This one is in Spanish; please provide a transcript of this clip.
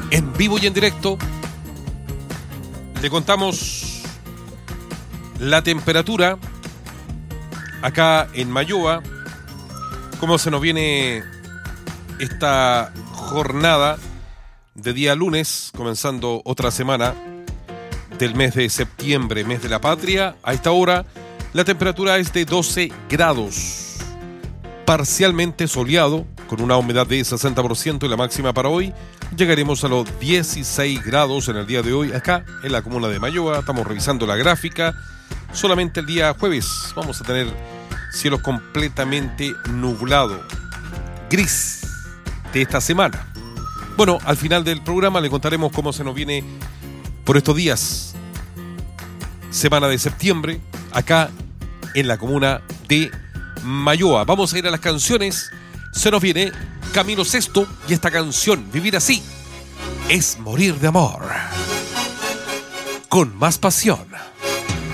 en vivo y en directo. Le contamos la temperatura acá en Mayoa, cómo se nos viene esta jornada de día lunes, comenzando otra semana del mes de septiembre, mes de la patria. A esta hora la temperatura es de 12 grados, parcialmente soleado, con una humedad de 60% y la máxima para hoy llegaremos a los 16 grados en el día de hoy acá en la comuna de Mayoa. Estamos revisando la gráfica. Solamente el día jueves vamos a tener cielo completamente nublado, gris de esta semana. Bueno, al final del programa le contaremos cómo se nos viene por estos días, semana de septiembre, acá en la comuna de Mayoa. Vamos a ir a las canciones. Se nos viene Camilo Sesto y esta canción, Vivir Así, es morir de amor. Con más pasión.